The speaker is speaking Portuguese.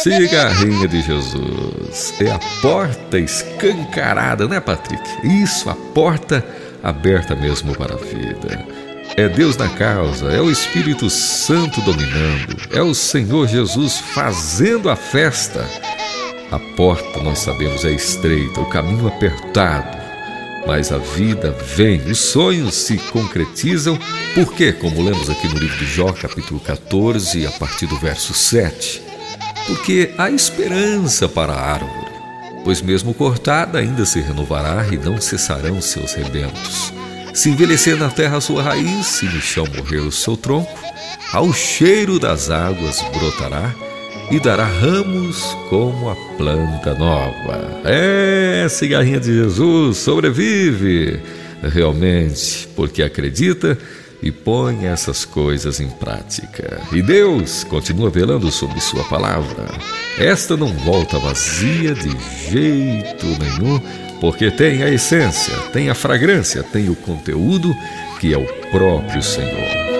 Cigarrinha de Jesus. É a porta escancarada, né, Patrick? Isso, a porta aberta mesmo para a vida. É Deus na causa, é o Espírito Santo dominando, é o Senhor Jesus fazendo a festa. A porta, nós sabemos, é estreita, o caminho apertado, mas a vida vem, os sonhos se concretizam, porque, como lemos aqui no livro de Jó, capítulo 14, a partir do verso 7, porque há esperança para a árvore, pois mesmo cortada ainda se renovará e não cessarão seus rebentos. Se envelhecer na terra a sua raiz, se no chão morrer o seu tronco, ao cheiro das águas brotará e dará ramos como a planta nova. Cigarrinha de Jesus, sobrevive realmente, porque acredita e põe essas coisas em prática. E Deus continua velando sobre sua palavra. Esta não volta vazia de jeito nenhum, porque tem a essência, tem a fragrância, tem o conteúdo que é o próprio Senhor.